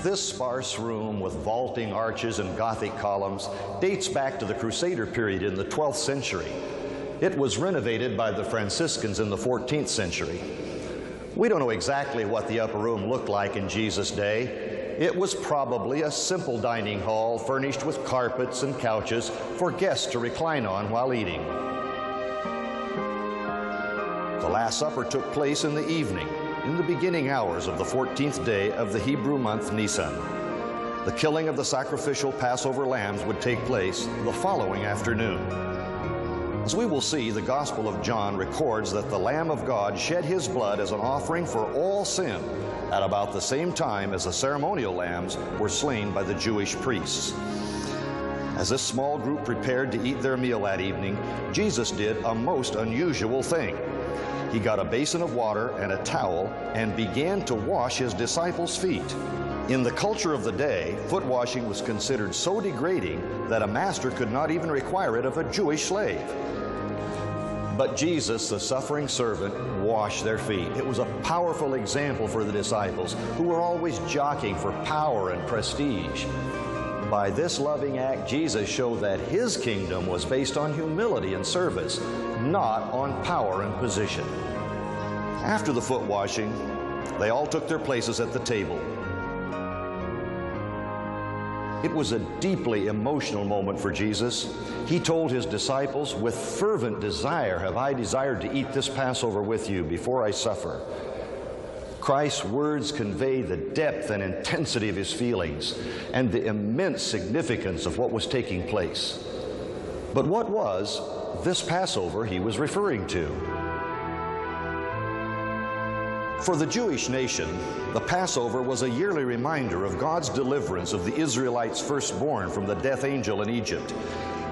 This sparse room with vaulting arches and Gothic columns dates back to the Crusader period in the 12th century. It was renovated by the Franciscans in the 14th century. We don't know exactly what the upper room looked like in Jesus' day. It was probably a simple dining hall furnished with carpets and couches for guests to recline on while eating. The Last Supper took place in the evening, in the beginning hours of the 14th day of the Hebrew month Nisan. The killing of the sacrificial Passover lambs would take place the following afternoon. As we will see, the Gospel of John records that the Lamb of God shed his blood as an offering for all sin at about the same time as the ceremonial lambs were slain by the Jewish priests. As this small group prepared to eat their meal that evening, Jesus did a most unusual thing. He got a basin of water and a towel and began to wash his disciples' feet. In the culture of the day, foot washing was considered so degrading that a master could not even require it of a Jewish slave. But Jesus, the suffering servant, washed their feet. It was a powerful example for the disciples, who were always jockeying for power and prestige. By this loving act, Jesus showed that his kingdom was based on humility and service, not on power and position. After the foot washing, they all took their places at the table. It was a deeply emotional moment for Jesus. He told his disciples, "With fervent desire have I desired to eat this Passover with you before I suffer." Christ's words convey the depth and intensity of his feelings and the immense significance of what was taking place. But what was this Passover he was referring to? For the Jewish nation, the Passover was a yearly reminder of God's deliverance of the Israelites' firstborn from the death angel in Egypt.